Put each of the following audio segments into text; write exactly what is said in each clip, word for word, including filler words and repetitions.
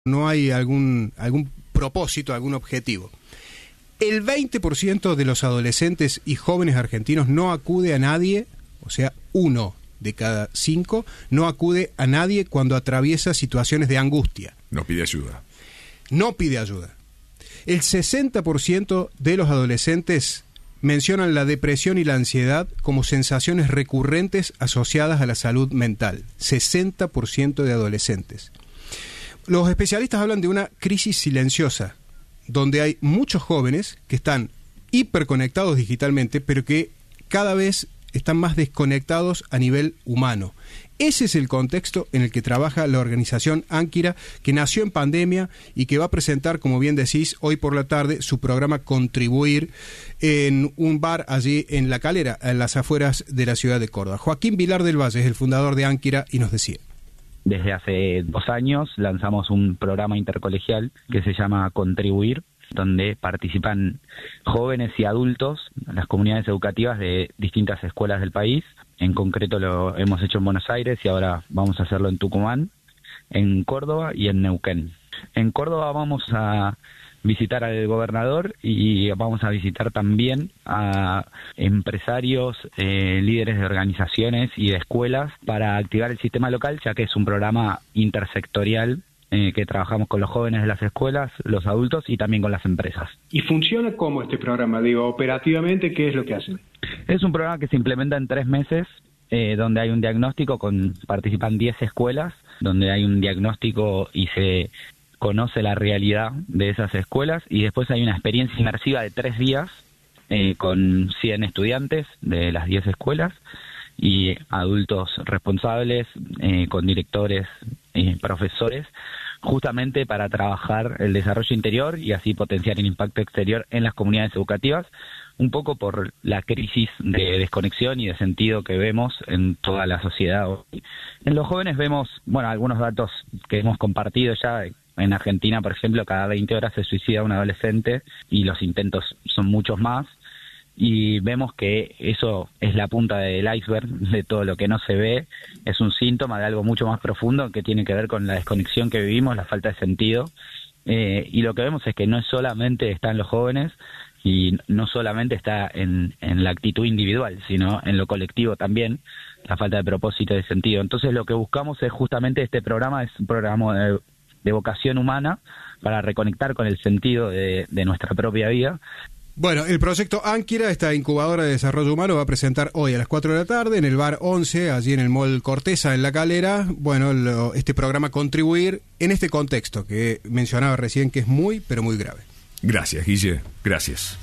no hay algún, algún propósito, algún objetivo. El veinte por ciento de los adolescentes y jóvenes argentinos no acude a nadie, o sea, uno de cada cinco no acude a nadie cuando atraviesa situaciones de angustia. No pide ayuda. No pide ayuda. El sesenta por ciento de los adolescentes mencionan la depresión y la ansiedad como sensaciones recurrentes asociadas a la salud mental. sesenta por ciento de adolescentes. Los especialistas hablan de una crisis silenciosa, donde hay muchos jóvenes que están hiperconectados digitalmente, pero que cada vez están más desconectados a nivel humano. Ese es el contexto en el que trabaja la organización Anquira, que nació en pandemia y que va a presentar, como bien decís, hoy por la tarde su programa Contribuir en un bar allí en La Calera, en las afueras de la ciudad de Córdoba. Joaquín Vilar del Valle es el fundador de Anquira y nos decía. Desde hace dos años lanzamos un programa intercolegial que se llama Contribuir, donde participan jóvenes y adultos, las comunidades educativas de distintas escuelas del país. En concreto lo hemos hecho en Buenos Aires y ahora vamos a hacerlo en Tucumán, en Córdoba y en Neuquén. En Córdoba vamos a visitar al gobernador y vamos a visitar también a empresarios, eh, líderes de organizaciones y de escuelas para activar el sistema local, ya que es un programa intersectorial eh, que trabajamos con los jóvenes de las escuelas, los adultos y también con las empresas. ¿Y funciona cómo este programa? Digo, operativamente, ¿qué es lo que hacen? Es un programa que se implementa en tres meses, eh, donde hay un diagnóstico, con participan diez escuelas, donde hay un diagnóstico y se conoce la realidad de esas escuelas, y después hay una experiencia inmersiva de tres días eh, con cien estudiantes de las diez escuelas y adultos responsables, eh, con directores y eh, profesores, justamente para trabajar el desarrollo interior y así potenciar el impacto exterior en las comunidades educativas, un poco por la crisis de desconexión y de sentido que vemos en toda la sociedad hoy. En los jóvenes vemos, bueno, algunos datos que hemos compartido ya. En Argentina, por ejemplo, cada veinte horas se suicida un adolescente y los intentos son muchos más. Y vemos que eso es la punta del iceberg de todo lo que no se ve. Es un síntoma de algo mucho más profundo que tiene que ver con la desconexión que vivimos, la falta de sentido. Eh, y lo que vemos es que no solamente está en los jóvenes y no solamente está en, en la actitud individual, sino en lo colectivo también, la falta de propósito y de sentido. Entonces lo que buscamos es justamente este programa, es un programa de, de vocación humana para reconectar con el sentido de, de nuestra propia vida. Bueno, el proyecto Anquira, esta incubadora de desarrollo humano, va a presentar hoy a las cuatro de la tarde en el bar once, allí en el Mall Corteza, en La Calera, bueno, lo, este programa Contribuir en este contexto que mencionaba recién, que es muy, pero muy grave. Gracias, Guille. Gracias.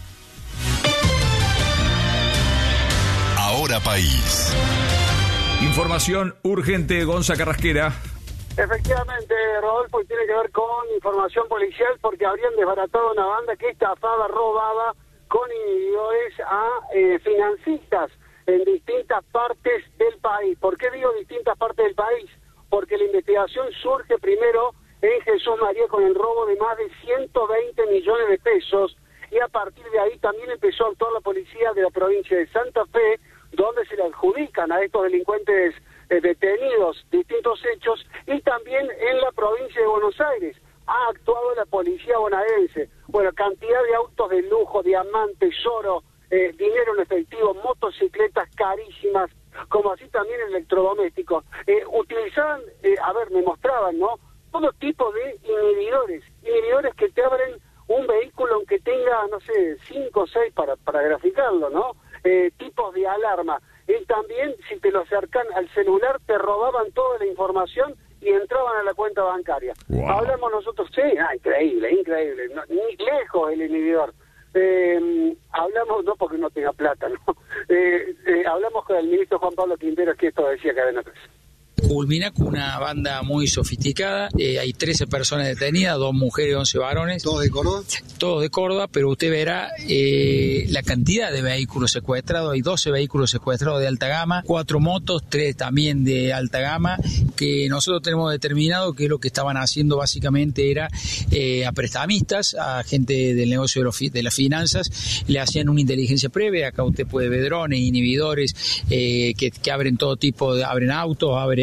Ahora País. Información urgente, Gonza Carrasquera. Efectivamente, Rodolfo, y tiene que ver con información policial porque habrían desbaratado una banda que estafaba, robaba con inhibidores a eh, financistas en distintas partes del país. ¿Por qué digo distintas partes del país? Porque la investigación surge primero en Jesús María con el robo de más de ciento veinte millones de pesos y a partir de ahí también empezó a actuar la policía de la provincia de Santa Fe, donde se le adjudican a estos delincuentes eh, detenidos distintos hechos, y también en la provincia de Buenos Aires ha actuado la policía bonaerense. Bueno, cantidad de autos de lujo, diamantes, oro, eh, dinero en efectivo, motocicletas carísimas, como así también electrodomésticos. Eh, utilizaban, eh, a ver, me mostraban, ¿no?, todo tipo de inhibidores, inhibidores que te abren un vehículo aunque tenga, no sé, cinco o seis para, para graficarlo, ¿no?, eh, tipos de alarma. Y también, si te lo acercan al celular, te robaban toda la información y entraban a la cuenta bancaria. Wow. Hablamos nosotros, sí, ah, increíble, increíble, no, ni lejos el inhibidor. Eh, hablamos, no porque no tenga plata, ¿no? Eh, eh, hablamos con el ministro Juan Pablo Quinteros, que esto decía Cadena tres. Culmina con una banda muy sofisticada, eh, hay trece personas detenidas, dos mujeres y once varones. ¿Todos de Córdoba? Todos de Córdoba, pero usted verá eh, la cantidad de vehículos secuestrados, hay doce vehículos secuestrados de alta gama, cuatro motos, tres también de alta gama, que nosotros tenemos determinado que lo que estaban haciendo básicamente era eh, a prestamistas, a gente del negocio de, los, de las finanzas, le hacían una inteligencia previa, acá usted puede ver drones, inhibidores, eh, que, que abren todo tipo de, abren autos, abren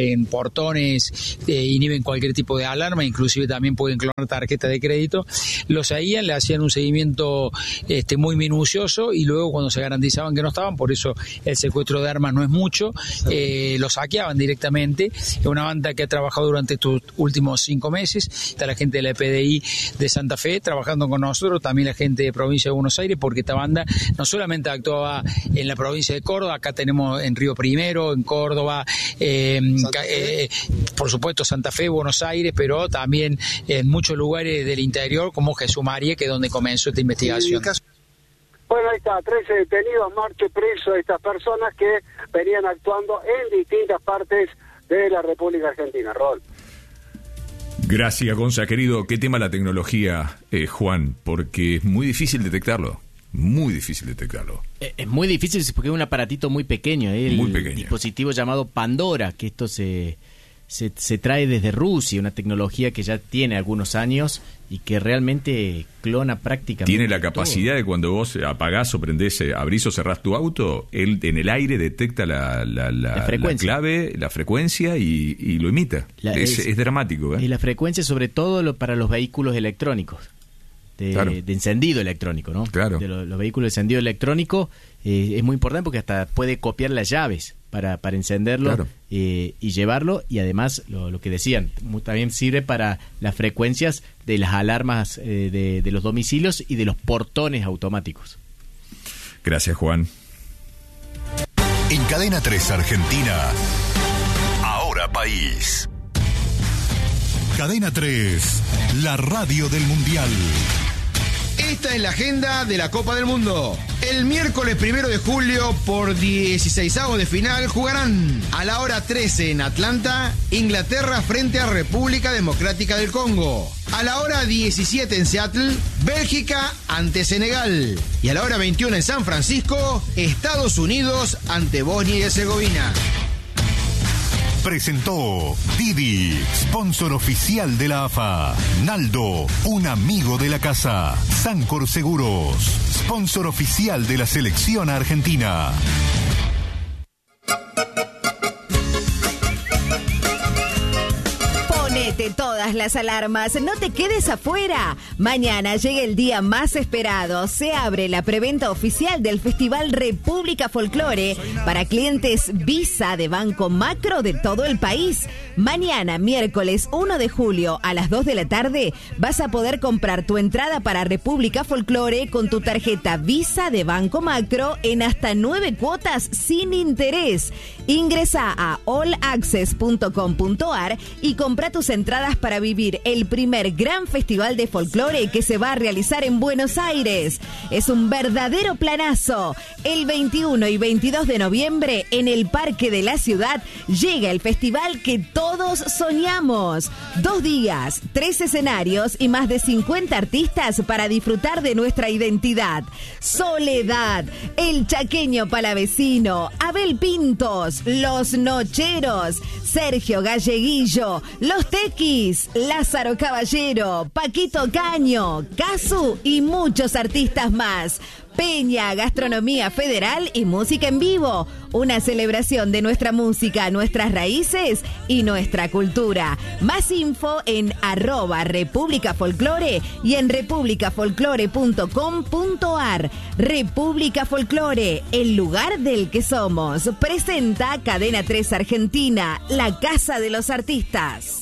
en portones, eh, inhiben cualquier tipo de alarma, inclusive también pueden clonar tarjeta de crédito. Los seguían, le hacían un seguimiento este, muy minucioso y luego cuando se garantizaban que no estaban, por eso el secuestro de armas no es mucho, eh, lo saqueaban directamente. Es una banda que ha trabajado durante estos últimos cinco meses. Está la gente de la E P D I de Santa Fe trabajando con nosotros, también la gente de provincia de Buenos Aires, porque esta banda no solamente actuaba en la provincia de Córdoba, acá tenemos en Río Primero, en Córdoba, eh, eh, por supuesto Santa Fe, Buenos Aires, pero también en muchos lugares del interior como Jesús María, que es donde comenzó esta investigación. Bueno, ahí está, trece detenidos, marche preso estas personas que venían actuando en distintas partes de la República Argentina. Rol. Gracias, Gonza, querido. ¿Qué tema la tecnología, eh, Juan? Porque es muy difícil detectarlo. Muy difícil detectarlo. Es muy difícil porque es un aparatito muy pequeño, ¿eh? El muy pequeño. Dispositivo llamado Pandora, que esto se, se, se trae desde Rusia, una tecnología que ya tiene algunos años y que realmente clona prácticamente tiene la capacidad todo. De cuando vos apagás o prendés, abrís o cerrás tu auto, él en el aire detecta la, la, la, la, la clave, la frecuencia y, y lo imita. La, es, es, es dramático, ¿eh? Y la frecuencia sobre todo lo, para los vehículos electrónicos. De, claro. de encendido electrónico, ¿no? Claro. De lo, los vehículos de encendido electrónico eh, es muy importante porque hasta puede copiar las llaves para, para encenderlo, claro. eh, y llevarlo, y además lo, lo que decían, también sirve para las frecuencias de las alarmas eh, de, de los domicilios y de los portones automáticos. Gracias, Juan. En Cadena tres Argentina, Ahora País. Cadena tres, la radio del Mundial. Esta es la agenda de la Copa del Mundo. El miércoles primero de julio, por dieciseisavos de final, jugarán a la hora trece en Atlanta, Inglaterra frente a República Democrática del Congo. A la hora diecisiete en Seattle, Bélgica ante Senegal. Y a la hora veintiuno en San Francisco, Estados Unidos ante Bosnia y Herzegovina. Presentó Didi, sponsor oficial de la A F A. Naldo, un amigo de la casa. Sancor Seguros, sponsor oficial de la selección argentina. Ponete todas las alarmas, no te quedes afuera. Mañana llega el día más esperado. Se abre la preventa oficial del Festival República Folklore para clientes Visa de Banco Macro de todo el país. Mañana, miércoles uno de julio a las dos de la tarde, vas a poder comprar tu entrada para República Folklore con tu tarjeta Visa de Banco Macro en hasta nueve cuotas sin interés. Ingresa a all access punto com punto a r y compra tus entradas para vivir el primer gran festival de folclore que se va a realizar en Buenos Aires. Es un verdadero planazo. El veintiuno y veintidós de noviembre, en el Parque de la Ciudad, llega el festival que todos soñamos. Dos días, tres escenarios y más de cincuenta artistas para disfrutar de nuestra identidad. Soledad, El Chaqueño Palavecino, Abel Pintos, Los Nocheros, Sergio Galleguillo, Los Tequis, Lázaro Caballero, Paquito Caño, Casu y muchos artistas más. Peña, Gastronomía Federal y música en vivo. Una celebración de nuestra música, nuestras raíces y nuestra cultura. Más info en arroba República Folklore y en república folklore punto com punto a r. República Folklore, el lugar del que somos. Presenta Cadena tres Argentina, la casa de los artistas.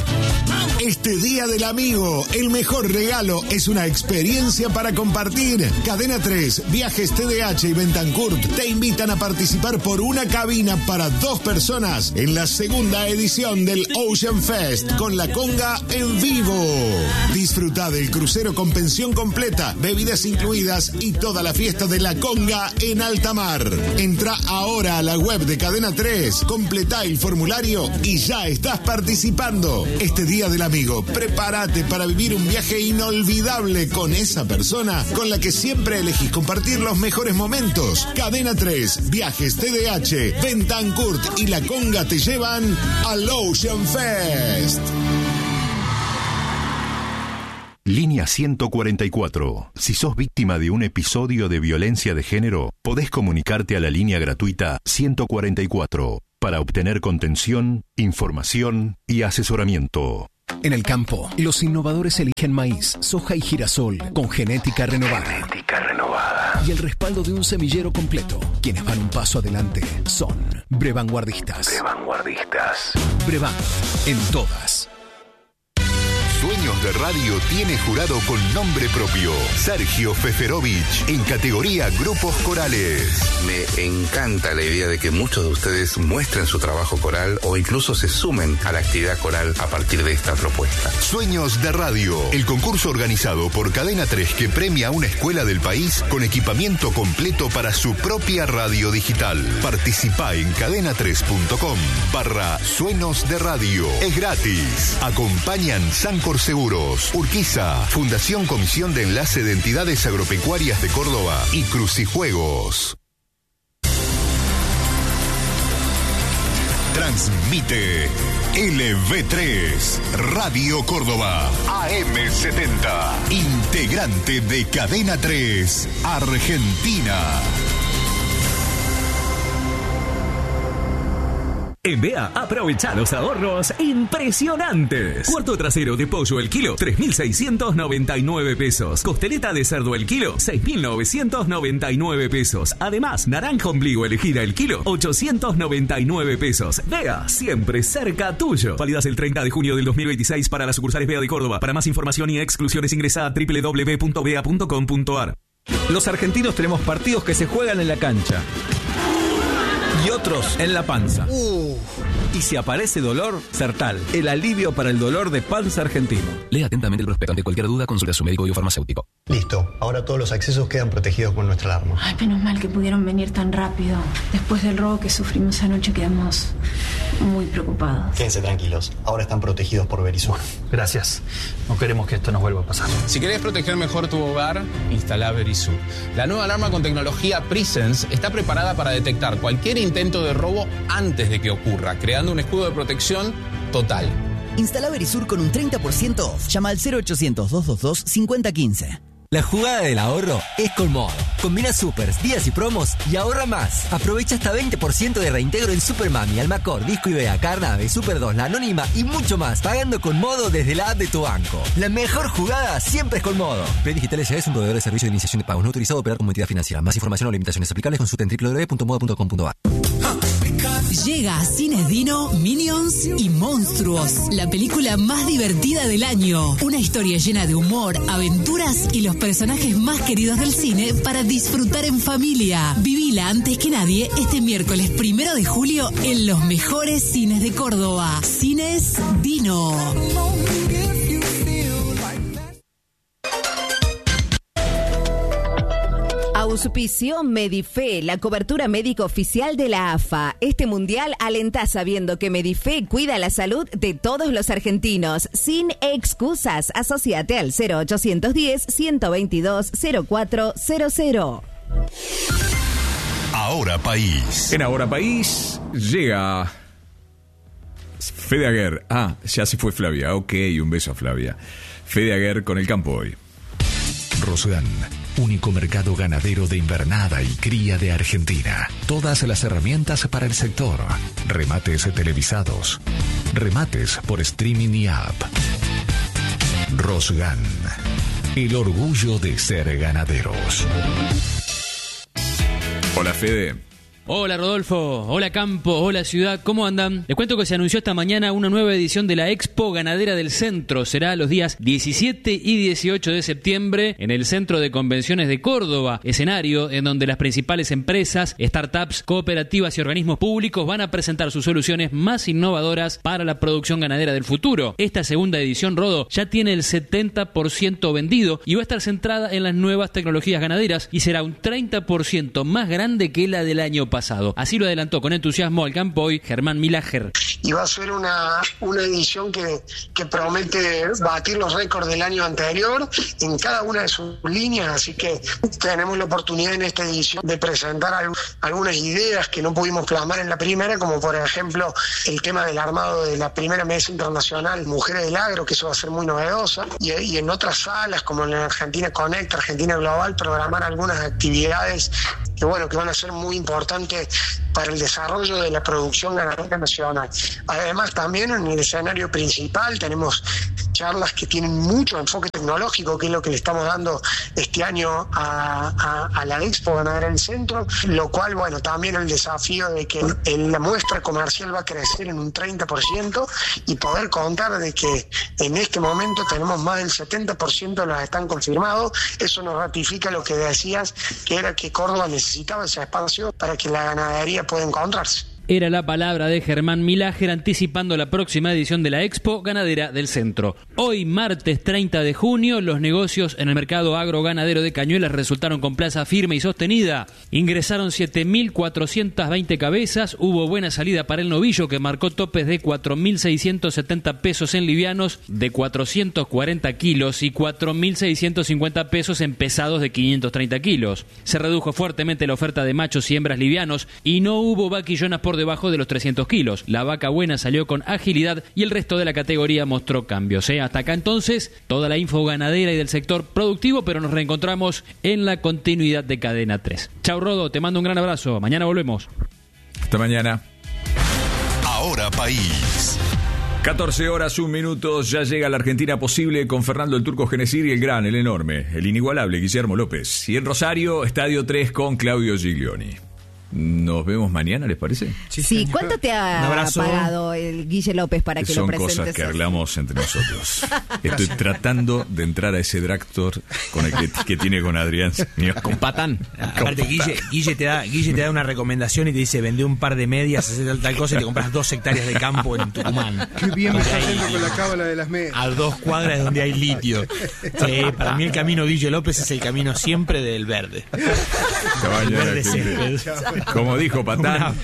Este Día del Amigo, el mejor regalo es una experiencia para compartir. Cadena tres, Viajes T D H y Bentancurt te invitan a participar por una cabina para dos personas en la segunda edición del Ocean Fest con la conga en vivo. Disfruta del crucero con pensión completa, bebidas incluidas y toda la fiesta de la conga en alta mar. Entra ahora a la web de Cadena tres, completá el formulario y ya estás participando. Este Día del Amigo, prepárate para vivir un viaje inolvidable con esa persona con la que siempre elegís compartir los mejores momentos. Cadena tres, Viajes T D H, Bentancurt y la conga te llevan al Ocean Fest. Línea ciento cuarenta y cuatro. Si sos víctima de un episodio de violencia de género, podés comunicarte a la línea gratuita ciento cuarenta y cuatro. para obtener contención, información y asesoramiento. En el campo, los innovadores eligen maíz, soja y girasol con genética renovada. Genética renovada. Y el respaldo de un semillero completo. Quienes van un paso adelante son Brevanguardistas. Brevanguardistas. Brevan, en todas. Sueños de Radio tiene jurado con nombre propio. Sergio Feferovich, en categoría Grupos Corales. Me encanta la idea de que muchos de ustedes muestren su trabajo coral o incluso se sumen a la actividad coral a partir de esta propuesta. Sueños de Radio, el concurso organizado por Cadena tres que premia a una escuela del país con equipamiento completo para su propia radio digital. Participa en cadena tres punto com barra Sueños de Radio. Es gratis. Acompañan Sancor Seguros, Urquiza, Fundación Comisión de Enlace de Entidades Agropecuarias de Córdoba y Crucijuegos. Transmite L V tres, Radio Córdoba, A M setenta, integrante de Cadena tres, Argentina. En B E A, aprovecha los ahorros impresionantes. Cuarto trasero de pollo el kilo, tres mil seiscientos noventa y nueve pesos. Costeleta de cerdo el kilo, seis mil novecientos noventa y nueve pesos. Además, naranja ombligo elegida el kilo, ochocientos noventa y nueve pesos. B E A, siempre cerca tuyo. Válidas el treinta de junio del dos mil veintiséis para las sucursales B E A de Córdoba. Para más información y exclusiones ingresa a doble u doble u doble u punto b e a punto com punto a r. Los argentinos tenemos partidos que se juegan en la cancha y otros en la panza. Uh. Y si aparece dolor, Sertal, el alivio para el dolor de panza argentino. Lea atentamente el prospecto. Ante cualquier duda, consulte a su médico biofarmacéutico. Listo, ahora todos los accesos quedan protegidos con nuestra alarma. Ay, menos mal que pudieron venir tan rápido. Después del robo que sufrimos anoche quedamos muy preocupados. Quédense tranquilos, ahora están protegidos por Verizon. Gracias, no queremos que esto nos vuelva a pasar. Si querés proteger mejor tu hogar, instala Verizon. La nueva alarma con tecnología Presence está preparada para detectar cualquier intento de robo antes de que ocurra, creando un escudo de protección total. Instala Verisur con un treinta por ciento off. Llama al cero ochocientos, doscientos veintidós, cincuenta quince. La jugada del ahorro es con Modo. Combina supers, días y promos y ahorra más. Aprovecha hasta veinte por ciento de reintegro en Supermami, Almacor, Disco Ibea, Carnave, Super dos, La Anónima y mucho más. Pagando con Modo desde la app de tu banco. La mejor jugada siempre es con Modo. Play Digital S A es un proveedor de servicio de iniciación de pagos no autorizado a operar como entidad financiera. Más información o limitaciones aplicables consulta en doble u doble u doble u punto modo punto com punto a r. Llega a Cines Dino, Minions y Monstruos, la película más divertida del año. Una historia llena de humor, aventuras y los personajes más queridos del cine para disfrutar en familia. Vivila antes que nadie este miércoles primero de julio en los mejores cines de Córdoba. Cines Dino. Auspicio Medife, la cobertura médica oficial de la A F A. Este mundial alentá sabiendo que Medife cuida la salud de todos los argentinos. Sin excusas, asociate al cero ochocientos diez, ciento veintidós, cero cuatro cero cero. Ahora País. En Ahora País llega Fede Aguer. Ah, ya se fue Flavia. Ok, un beso a Flavia. Fede Aguer con el campo hoy. Rosgan, único mercado ganadero de invernada y cría de Argentina. Todas las herramientas para el sector. Remates televisados. Remates por streaming y app. Rosgan, el orgullo de ser ganaderos. Hola, Fede. Hola Rodolfo, hola Campo, hola Ciudad, ¿cómo andan? Les cuento que se anunció esta mañana una nueva edición de la Expo Ganadera del Centro. Será los días diecisiete y dieciocho de septiembre en el Centro de Convenciones de Córdoba, escenario en donde las principales empresas, startups, cooperativas y organismos públicos van a presentar sus soluciones más innovadoras para la producción ganadera del futuro. Esta segunda edición, Rodo, ya tiene el setenta por ciento vendido y va a estar centrada en las nuevas tecnologías ganaderas y será un treinta por ciento más grande que la del año pasado. Pasado. Así lo adelantó con entusiasmo al campo hoy Germán Milager. Y va a ser una, una edición que, que promete batir los récords del año anterior en cada una de sus líneas, así que tenemos la oportunidad en esta edición de presentar alg- algunas ideas que no pudimos plasmar en la primera, como por ejemplo el tema del armado de la primera mesa internacional Mujeres del Agro, que eso va a ser muy novedosa, y, y en otras salas como en la Argentina Connect, Argentina Global, programar algunas actividades que bueno, que van a ser muy importantes para el desarrollo de la producción ganadera nacional. Además, también en el escenario principal tenemos charlas que tienen mucho enfoque tecnológico, que es lo que le estamos dando este año a, a, a la Expo Ganadera del Centro, lo cual, bueno, también el desafío de que el, la muestra comercial va a crecer en un treinta por ciento y poder contar de que en este momento tenemos más del setenta por ciento de los están confirmados. Eso nos ratifica lo que decías, que era que Córdoba necesitaba ese espacio para que la ganadería pueda encontrarse. Era la palabra de Germán Milager anticipando la próxima edición de la Expo Ganadera del Centro. Hoy, martes treinta de junio, los negocios en el mercado agroganadero de Cañuelas resultaron con plaza firme y sostenida. Ingresaron siete mil cuatrocientas veinte cabezas, hubo buena salida para el novillo que marcó topes de cuatro mil seiscientos setenta pesos en livianos de cuatrocientos cuarenta kilos y cuatro mil seiscientos cincuenta pesos en pesados de quinientos treinta kilos. Se redujo fuertemente la oferta de machos y hembras livianos y no hubo vaquillonas por debajo de los trescientos kilos. La vaca buena salió con agilidad y el resto de la categoría mostró cambios. ¿eh? Hasta acá entonces toda la info ganadera y del sector productivo, pero nos reencontramos en la continuidad de Cadena tres. Chau Rodo, te mando un gran abrazo. Mañana volvemos. Hasta mañana. Ahora País. catorce horas, un minuto, ya llega la Argentina posible con Fernando el Turco Genesir y el gran, el enorme, el inigualable Guillermo López. Y en Rosario, Estadio tres con Claudio Giglioni. Nos vemos mañana, ¿les parece? Sí, sí. ¿Cuánto te ha pagado el Guille López para que Son lo presentes? Son cosas que hablamos entre nosotros. Estoy tratando de entrar a ese Dractor con el que, que tiene con Adrián. Con Patán. Aparte, Guille, Guille, te da, Guille te da una recomendación y te dice, vende un par de medias, hace tal, tal cosa y te compras dos hectáreas de campo en Tucumán. Qué bien me está yendo con la cábala de las medias. A dos cuadras donde hay litio. Sí, para mí el camino Guille López es el camino siempre del verde. El verde césped. Como dijo Patán.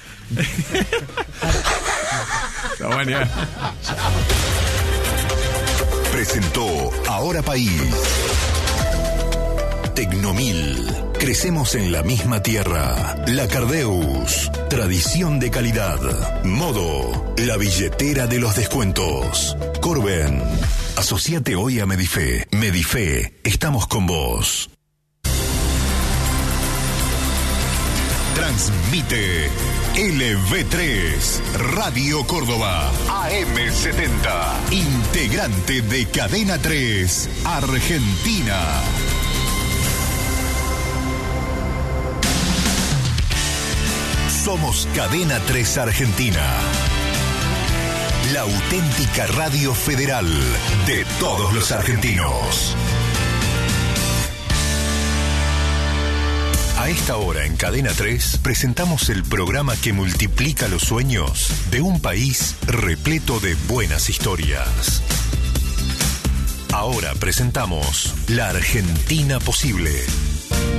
Hasta mañana. Presentó Ahora País. Tecnomil. Crecemos en la misma tierra. La Cardeus. Tradición de calidad. Modo. La billetera de los descuentos. Corben. Asociate hoy a Medife. Medife. Estamos con vos. Transmite L V tres, Radio Córdoba, A M setenta, integrante de Cadena tres, Argentina. Somos Cadena tres Argentina, la auténtica radio federal de todos los argentinos. A esta hora en Cadena tres presentamos el programa que multiplica los sueños de un país repleto de buenas historias. Ahora presentamos La Argentina Posible.